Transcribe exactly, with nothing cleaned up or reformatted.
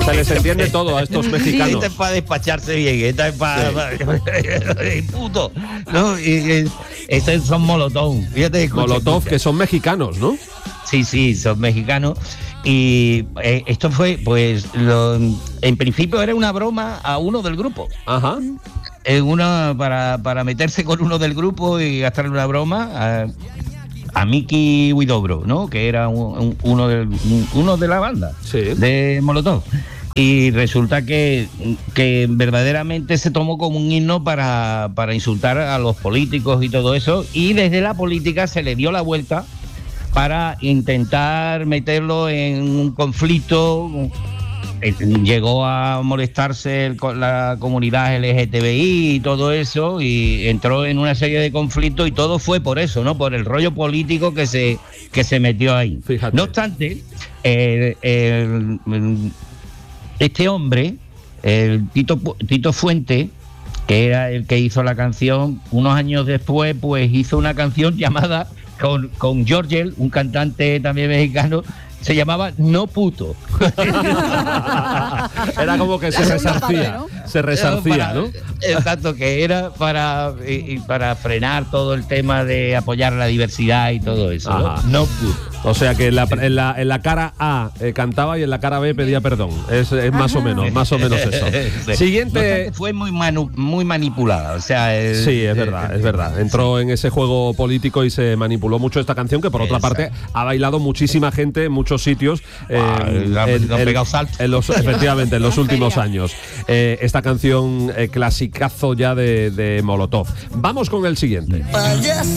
Se les entiende todo a estos mexicanos. Esta es para despacharse bien, esta es para... Sí. para puto, ¿no? Y, y, estos son Molotov. Fíjate, escucha, Molotov, escucha. que son mexicanos, ¿no? Sí, sí, son mexicanos. Y eh, esto fue, pues, lo, en principio era una broma a uno del grupo. Ajá. Eh, una para, para meterse con uno del grupo y gastarle una broma a, a Miki Huidobro, ¿no? Que era un, un, uno, de, un, uno de la banda, sí, de Molotov. Y resulta que, que verdaderamente se tomó como un himno para, para insultar a los políticos y todo eso. Y desde la política se le dio la vuelta para intentar meterlo en un conflicto. Llegó a molestarse con la comunidad L G T B I y todo eso, y entró en una serie de conflictos, y todo fue por eso, ¿no? Por el rollo político que se que se metió ahí. Fíjate. No obstante, eh, eh, este hombre, el Tito, Tito Fuente, que era el que hizo la canción, unos años después, pues hizo una canción llamada con, con Georgel, un cantante también mexicano. Se llamaba No Puto. Era como que se resarcía, ¿no? Se resarcía, para, ¿no? Exacto, que era para, y, y para frenar todo el tema de apoyar la diversidad y todo eso. ¿no? No Puto. O sea que en la, en la, en la cara A eh, cantaba y en la cara B pedía perdón. Es, es más o menos, más o menos eso. Sí. Siguiente. No, fue muy manu, muy manipulada. O sea, el, sí, es verdad, el, es verdad. Entró sí. en ese juego político y se manipuló mucho esta canción, que por otra Exacto. parte ha bailado muchísima gente en muchos sitios. Eh, wow, en, en, en, en los, efectivamente, en los últimos años. Eh, esta canción eh, clasicazo ya de, de Molotov. Vamos con el siguiente.